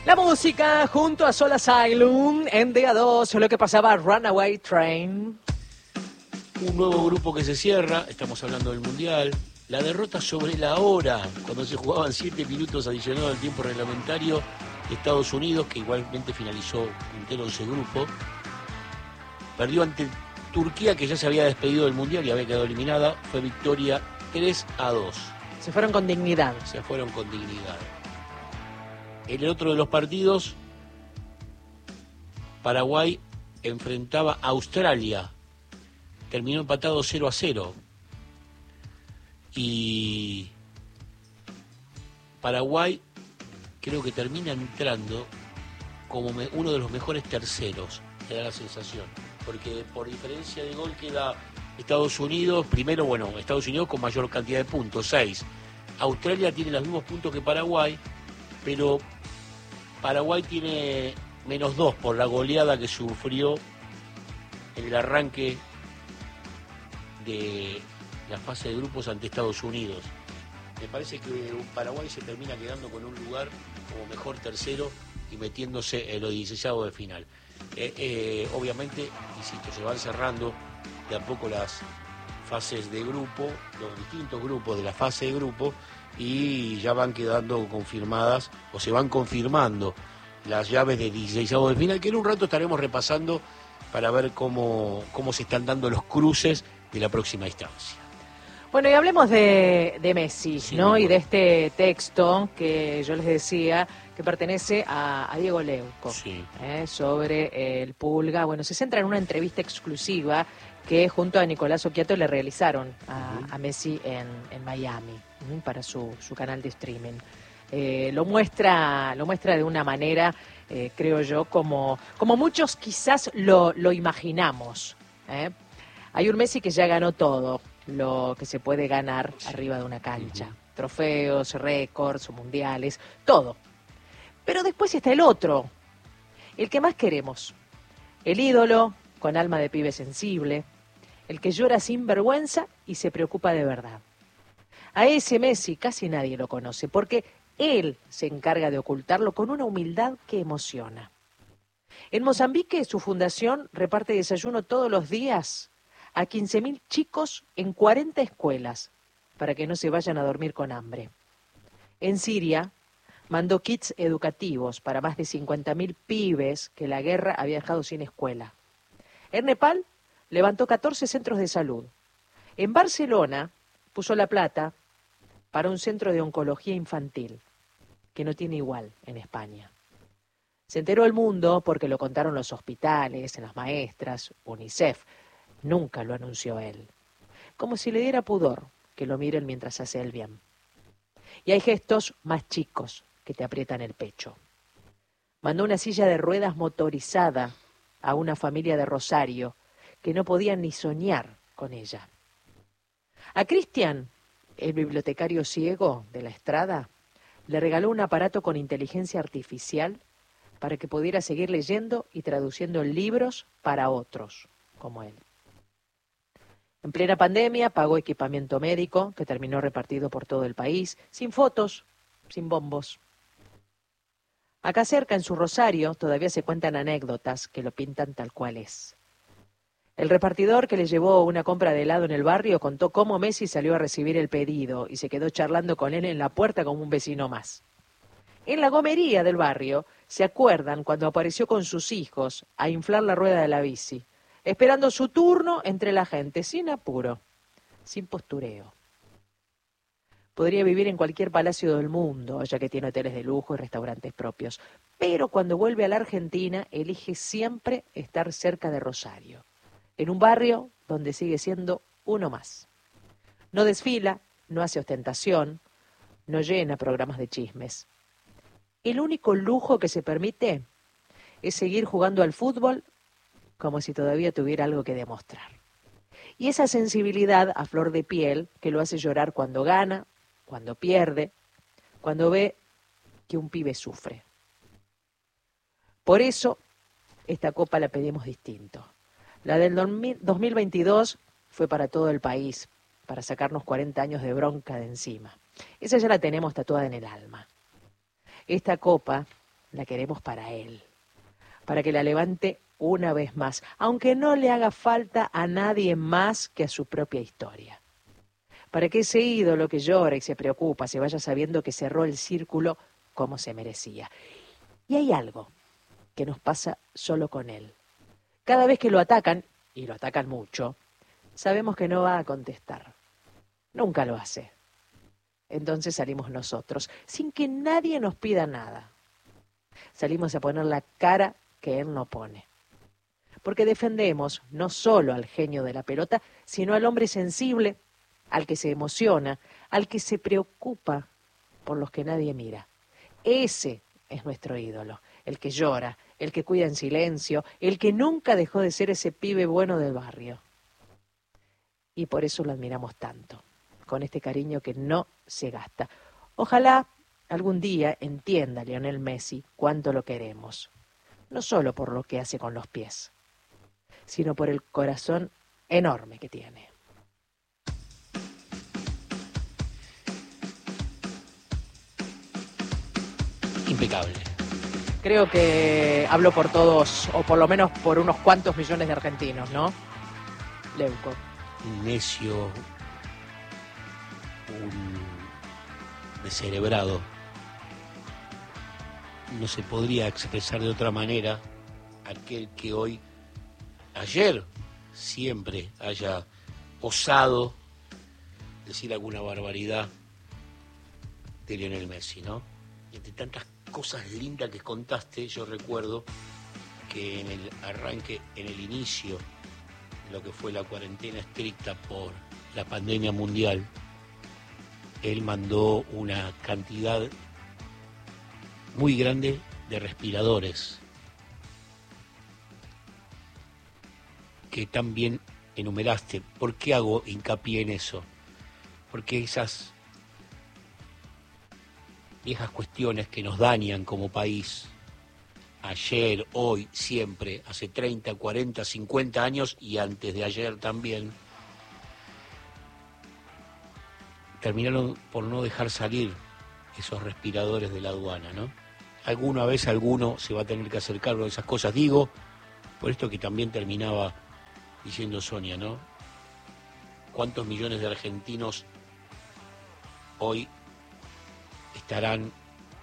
La música junto a Soul Asylum en DA2, lo que pasaba Runaway Train. Un nuevo grupo que se cierra, estamos hablando del Mundial. La derrota sobre la hora, cuando se jugaban 7 minutos adicionados al tiempo reglamentario, Estados Unidos, que igualmente finalizó puntero de ese grupo, perdió ante Turquía, que ya se había despedido del Mundial y había quedado eliminada. Fue victoria 3-2. Se fueron con dignidad. Se fueron con dignidad. En el otro de los partidos, Paraguay enfrentaba a Australia. Terminó empatado 0-0. Y Paraguay creo que termina entrando como uno de los mejores terceros, me da la sensación. Porque por diferencia de gol queda Estados Unidos, primero, Estados Unidos con mayor cantidad de puntos, 6. Australia tiene los mismos puntos que Paraguay, pero Paraguay tiene -2 por la goleada que sufrió en el arranque de la fase de grupos ante Estados Unidos. Me parece que Paraguay se termina quedando con un lugar como mejor tercero y metiéndose en los 16avos de final. Obviamente, insisto, se van cerrando de a poco las fases de grupo, los distintos grupos de la fase de grupo, y ya van quedando confirmadas o se van confirmando las llaves de 16avos de final, que en un rato estaremos repasando para ver cómo se están dando los cruces de la próxima instancia. Bueno, y hablemos de Messi, Sí, ¿no? bueno. Y de este texto que yo les decía que pertenece a Diego Leuco, Sí. Sobre el Pulga. Bueno, se centra en una entrevista exclusiva que junto a Nicolás Occhiato le realizaron a Messi en Miami, para su canal de streaming. Lo muestra de una manera, creo yo, como muchos quizás lo imaginamos. Hay un Messi que ya ganó todo lo que se puede ganar arriba de una cancha. Trofeos, récords, mundiales, todo. Pero después está el otro, el que más queremos. El ídolo, con alma de pibe sensible, el que llora sin vergüenza y se preocupa de verdad. A ese Messi casi nadie lo conoce, porque él se encarga de ocultarlo con una humildad que emociona. En Mozambique, su fundación reparte desayuno todos los días a 15.000 chicos en 40 escuelas para que no se vayan a dormir con hambre. En Siria, mandó kits educativos para más de 50.000 pibes que la guerra había dejado sin escuela. En Nepal, levantó 14 centros de salud. En Barcelona, puso la plata para un centro de oncología infantil, que no tiene igual en España. Se enteró el mundo porque lo contaron los hospitales, las maestras, UNICEF. Nunca lo anunció él. Como si le diera pudor que lo miren mientras hace el bien. Y hay gestos más chicos que te aprietan el pecho. Mandó una silla de ruedas motorizada a una familia de Rosario que no podía ni soñar con ella. A Cristian, el bibliotecario ciego de la Estrada, le regaló un aparato con inteligencia artificial para que pudiera seguir leyendo y traduciendo libros para otros, como él. En plena pandemia pagó equipamiento médico que terminó repartido por todo el país, sin fotos, sin bombos. Acá cerca, en su Rosario, todavía se cuentan anécdotas que lo pintan tal cual es. El repartidor que le llevó una compra de helado en el barrio contó cómo Messi salió a recibir el pedido y se quedó charlando con él en la puerta como un vecino más. En la gomería del barrio se acuerdan cuando apareció con sus hijos a inflar la rueda de la bici, esperando su turno entre la gente, sin apuro, sin postureo. Podría vivir en cualquier palacio del mundo, ya que tiene hoteles de lujo y restaurantes propios, pero cuando vuelve a la Argentina elige siempre estar cerca de Rosario, en un barrio donde sigue siendo uno más. No desfila, no hace ostentación, no llena programas de chismes. El único lujo que se permite es seguir jugando al fútbol como si todavía tuviera algo que demostrar. Y esa sensibilidad a flor de piel que lo hace llorar cuando gana, cuando pierde, cuando ve que un pibe sufre. Por eso, esta copa la pedimos distinto. La del 2022 fue para todo el país, para sacarnos 40 años de bronca de encima. Esa ya la tenemos tatuada en el alma. Esta copa la queremos para él, para que la levante una vez más, aunque no le haga falta a nadie más que a su propia historia. Para que ese ídolo que llora y se preocupa se vaya sabiendo que cerró el círculo como se merecía. Y hay algo que nos pasa solo con él. Cada vez que lo atacan, y lo atacan mucho, sabemos que no va a contestar. Nunca lo hace. Entonces salimos nosotros, sin que nadie nos pida nada. Salimos a poner la cara que él no pone. Porque defendemos no solo al genio de la pelota, sino al hombre sensible, al que se emociona, al que se preocupa por los que nadie mira. Ese es nuestro ídolo, el que llora, el que cuida en silencio, el que nunca dejó de ser ese pibe bueno del barrio. Y por eso lo admiramos tanto, con este cariño que no se gasta. Ojalá algún día entienda Lionel Messi cuánto lo queremos, no solo por lo que hace con los pies, sino por el corazón enorme que tiene. Impecable. Creo que hablo por todos, o por lo menos por unos cuantos millones de argentinos, ¿no? Leuco. Un necio, un descerebrado. No se podría expresar de otra manera aquel que ayer, siempre haya osado decir alguna barbaridad de Lionel Messi, ¿no? Y entre tantas cosas lindas que contaste, yo recuerdo que en el arranque, en el inicio de lo que fue la cuarentena estricta por la pandemia mundial, él mandó una cantidad muy grande de respiradores que también enumeraste. ¿Por qué hago hincapié en eso? Porque esas viejas cuestiones que nos dañan como país, ayer, hoy, siempre, hace 30, 40, 50 años y antes de ayer también, terminaron por no dejar salir esos respiradores de la aduana, ¿no? Alguna vez alguno se va a tener que hacer cargo de esas cosas, digo, por esto que también terminaba diciendo Sonia, ¿no? ¿Cuántos millones de argentinos hoy estarán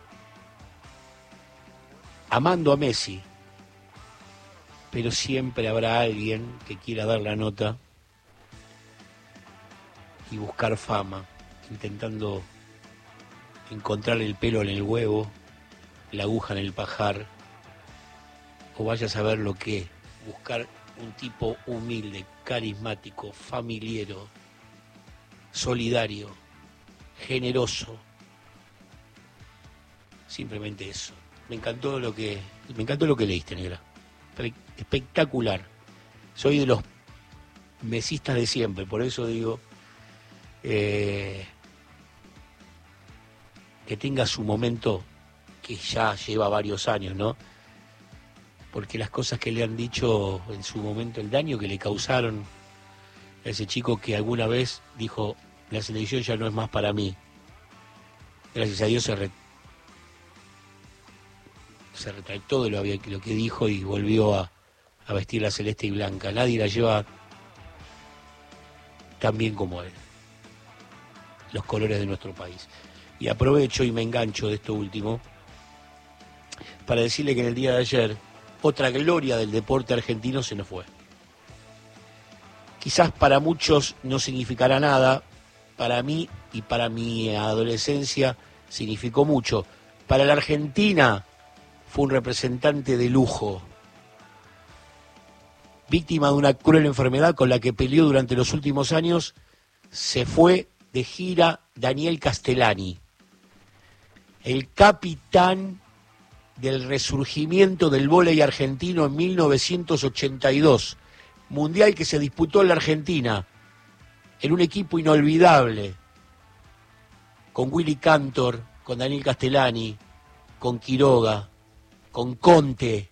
amando a Messi, pero siempre habrá alguien que quiera dar la nota y buscar fama, intentando encontrar el pelo en el huevo, la aguja en el pajar, o vaya a saber lo que, buscar un tipo humilde, carismático, familiero, solidario, generoso. Simplemente eso. Me encantó lo que leíste, negra. Espectacular. Soy de los mesistas de siempre, por eso digo que tenga su momento, que ya lleva varios años, ¿no? Porque las cosas que le han dicho en su momento, el daño que le causaron a ese chico que alguna vez dijo, la selección ya no es más para mí. Gracias a Dios se retractó de lo que dijo y volvió a vestir la celeste y blanca. Nadie la lleva tan bien como él, los colores de nuestro país. Y aprovecho y me engancho de esto último para decirle que en el día de ayer otra gloria del deporte argentino se nos fue. Quizás para muchos no significará nada, para mí y para mi adolescencia significó mucho. Para la Argentina fue un representante de lujo, víctima de una cruel enfermedad con la que peleó durante los últimos años. Se fue de gira Daniel Castellani, el capitán del resurgimiento del vóley argentino en 1982, mundial que se disputó en la Argentina, en un equipo inolvidable, con Willy Cantor, con Daniel Castellani, con Quiroga, con Conte,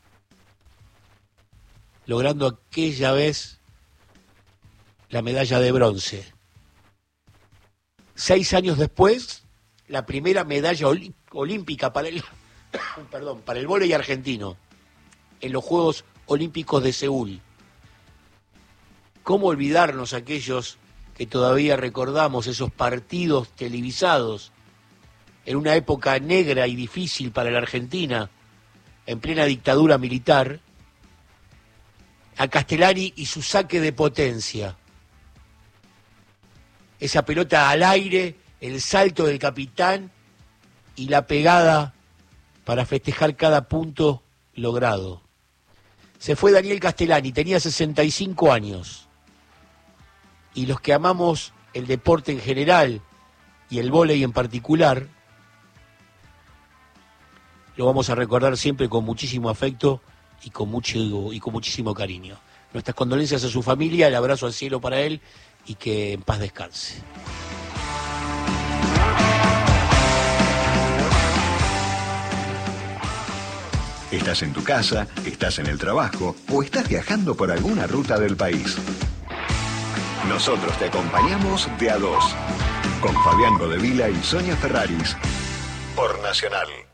logrando aquella vez la medalla de bronce. 6 años después, la primera medalla olímpica para perdón, para el vóley argentino en los Juegos Olímpicos de Seúl. ¿Cómo olvidarnos aquellos que todavía recordamos esos partidos televisados en una época negra y difícil para la Argentina, en plena dictadura militar, a Castellani y su saque de potencia? Esa pelota al aire, el salto del capitán y la pegada para festejar cada punto logrado. Se fue Daniel Castellani, tenía 65 años. Y los que amamos el deporte en general y el vóley en particular, lo vamos a recordar siempre con muchísimo afecto y con muchísimo cariño. Nuestras condolencias a su familia, el abrazo al cielo para él y que en paz descanse. Estás en tu casa, estás en el trabajo o estás viajando por alguna ruta del país. Nosotros te acompañamos de a dos, con Fabián Godevila y Sonia Ferraris, por Nacional.